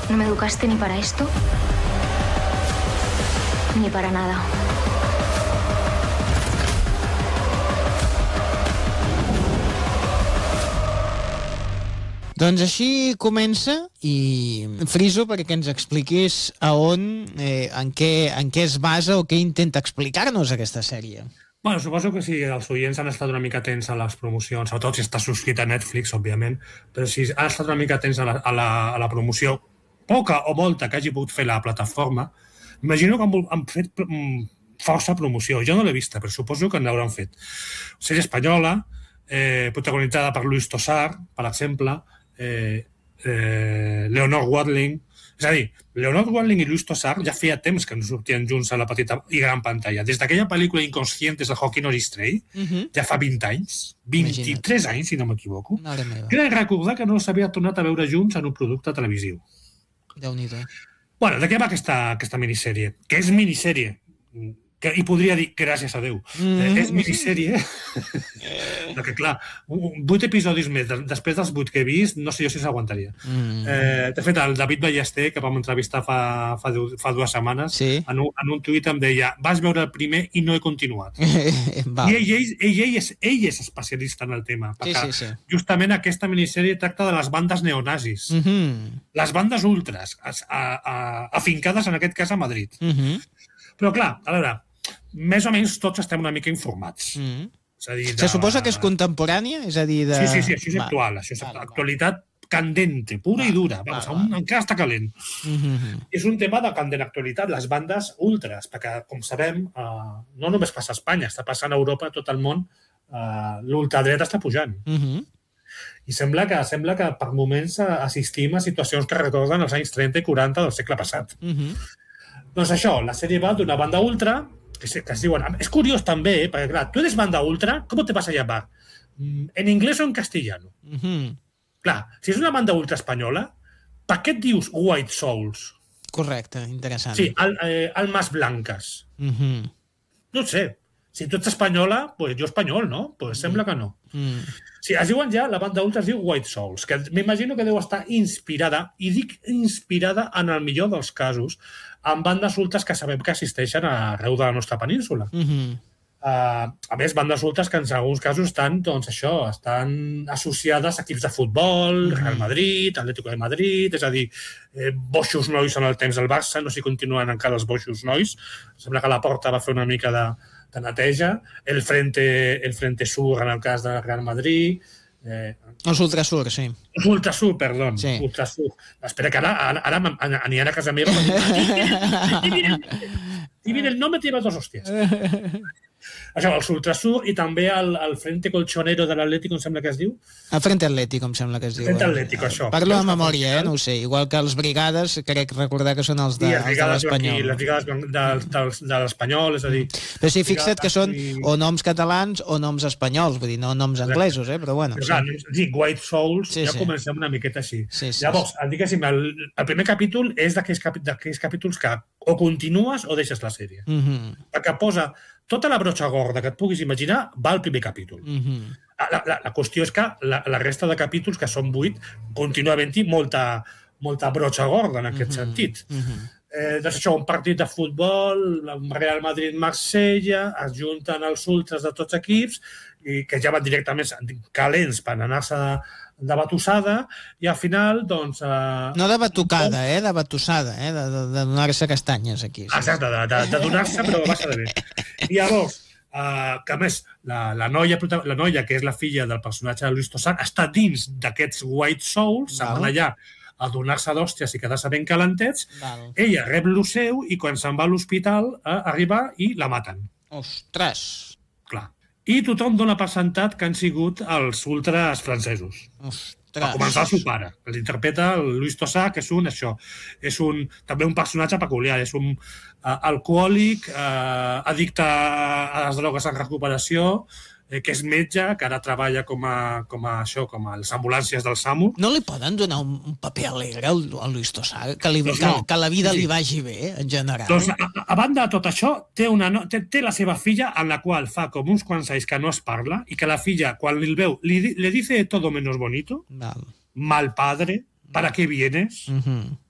No me educaste ni para esto, ni para nada. Doncs així comença i friso perquè ens expliquis en què es basa o què intenta explicar-nos aquesta sèrie. Bueno, suposo que si els oients han estat una mica atents a les promocions, sobretot si està subscrit a Netflix, òbviament, però si han estat una mica atents a la promoció, poca o molta que hagi pogut fer la plataforma, imagino que han fet força promoció. Jo no l'he vista, però suposo que n'hauran fet. Sèrie espanyola, protagonitzada per Luis Tosar, per exemple, Leonor Watling. És a dir, Leonor Watling i Luis Tosar ja feia temps que no sortien junts a la petita i gran pantalla. Des d'aquella pel·lícula Inconscientes de Joaquín Oristrell, ja fa 20 anys, 23 anys, si no m'equivoco, crec recordar que no s'havia tornat a veure junts en un producte televisiu. Déu-n'hi-do. Bueno, de què va aquesta minissèrie? Que és minissèrie. I podria dir gràcies a Déu. És minissèrie. Perquè, clar, 8 episodis més, després dels 8 que he vist, no sé jo si s'aguantaria. De fet, el David Ballester, que vam entrevistar fa 2 setmanes, en un tuit em deia: vas veure el primer i no he continuat. I ell és especialista en el tema, perquè justament aquesta minissèrie tracta de les bandes neonazis, les bandes ultras, afincades en aquest cas a Madrid. Però, clar, a veure, més o menys tots estem una mica informats. Se suposa que és contemporània? És a dir, Sí, això és actual. Això és actualitat candente, pura i dura. Encara està calent. És un tema de candent actualitat, les bandes ultras, perquè, com sabem, no només passa a Espanya, està passant a Europa, a tot el món, l'ultradreta està pujant. I sembla que per moments assistim a situacions que recorden els anys 30 i 40 del segle passat. Doncs això, la sèrie va d'una banda ultra, que es diuen... És curiós també, perquè clar, tu eres banda ultra, ¿cómo te vas a llamar? ¿En inglés o en castellano? Clar, si és una banda ultra espanyola, per què et dius White Souls? Correcte, interessant. Sí, almas blancas. No sé, si tu ets espanyola, pues jo espanyol, no? Pues sembla que no. Sí, es diuen ja, la banda ultra es diu White Souls, que m'imagino que deu estar inspirada, i dic inspirada en el millor dels casos, en bandes ultres que sabem que existeixen arreu de la nostra península. A més, bandes ultres que en alguns casos estan, doncs això, estan associades a equips de futbol, Real Madrid, Atlético de Madrid, és a dir, boixos nois en el temps del Barça, no sé si continuen encara els boixos nois, sembla que la Porta va fer una mica de neteja, el Frente Sur en el cas de Real Madrid... Els Ultrasur, sí. Els Ultrasur, perdó. Ultrasur. Espera, que ara aniran a casa meva i mira, el nom me tira 2 hòsties. Això, el Ultrasur i també el Frente Colchonero de l'Atlético, em sembla que es diu. El Frente Atlético, em sembla que es diu. Frente Atlético, això. Parlo de memòria, no ho sé. Igual que els Brigades, crec recordar que són els de l'Espanyol. Les Brigades de l'Espanyol, és a dir... Però sí, fixa't que són o noms catalans o noms espanyols, vull dir, no noms anglesos, però bueno. Però clar, dic White Souls, ja comencem una miqueta així. Llavors, diguéssim, el primer capítol és d'aquells capítols que o continues o deixes la sèrie. Perquè posa tota la brotxa gorda que et puguis imaginar va al primer capítol. La qüestió és que la resta de capítols, que són 8, continua havent-hi molta brotxa gorda en aquest sentit. Doncs això, un partit de futbol, Real Madrid-Marsella, es junten els ultras de tots equips, i que ja van directament calents per anar-se de batussada, i al final, doncs... No de batucada, de batussada, de donar-se castanyes aquí. Exacte, de donar-se, però va ser bé. I llavors, que a més, la noia, que és la filla del personatge de Luis Tosar, està dins d'aquests White Souls, se'n van allà a donar-se d'hòsties i quedar-se ben calentets, ella rep lo seu i quan se'n va a l'hospital arriba i la maten. Ostres! Clar. I tothom dona per sentat que han sigut els ultras francesos. Per començar el seu pare, que l'interpreta el Luis Tosar, que és també un personatge peculiar, és un alcohòlic, addicte a les drogues en recuperació, que és metge, que ara treballa com a les ambulàncies del SAMU. No li poden donar un paper alegre al Luis Tosar? Que la vida li vagi bé, en general? Doncs, a banda de tot això, té la seva filla, en la qual fa com uns quants anys que no es parla, i que la filla, quan el veu, le dice todo menos bonito, mal padre, ¿para qué vienes?